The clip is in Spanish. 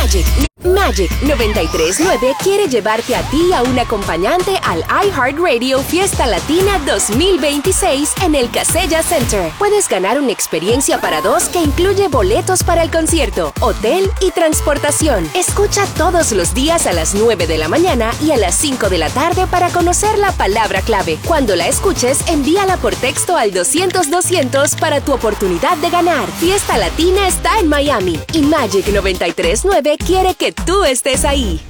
Magic 93.9 quiere llevarte a ti y a un acompañante al iHeartRadio Fiesta Latina 2026 en el Casella Center. Puedes ganar una experiencia para dos que incluye boletos para el concierto, hotel y transportación. Escucha todos los días a las 9 de la mañana y a las 5 de la tarde para conocer la palabra clave. Cuando la escuches, envíala por texto al 200-200 para tu oportunidad de ganar. Fiesta Latina está en Miami y Magic 93.9 quiere que tú estés ahí.